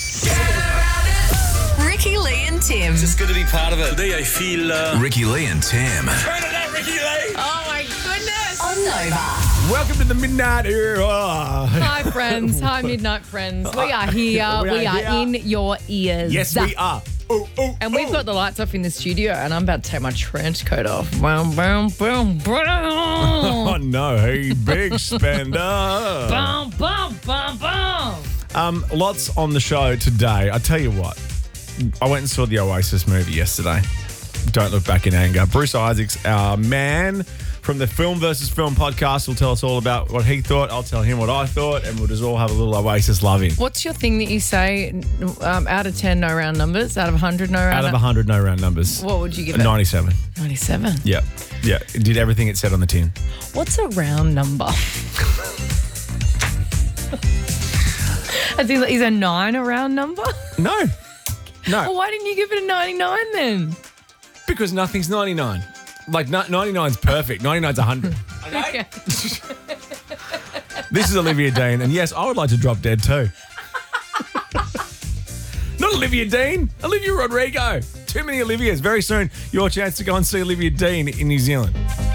Ricky Lee and Tim. Just good to be part of it. Today I feel... Ricky Lee and Tim. Turn it up, Ricky Lee! Oh my goodness. On Nova. Welcome to the Midnight Era. Hi, friends. Hi, Midnight friends. We are here. We are here. in your ears. Yes, we are. And we've got the lights off in the studio, and I'm about to take my trench coat off. Boom, boom, boom, boom. Oh, no. Hey, big spender. Boom, boom, boom, boom. Lots on the show today. I tell you what, I went and saw the Oasis movie yesterday. Don't Look Back in Anger. Bruce Isaacs, our man from the Film versus Film podcast, will tell us all about what he thought. I'll tell him what I thought, and we'll just all have a little Oasis loving. What's your thing that you say, out of 10, no round numbers? Out of 100, no round Out of 100, no round numbers. What would you give it? 97. 97. Yeah. Yeah. It did everything it said on the tin. What's a round number? Is a 9 a round number? No. Well, why didn't you give it a 99 then? Because nothing's 99. Like, 99's perfect. 99's 100. Okay. This is Olivia Dean, and yes, I would like to drop dead too. Not Olivia Dean, Olivia Rodrigo. Too many Olivias. Very soon, your chance to go and see Olivia Dean in New Zealand.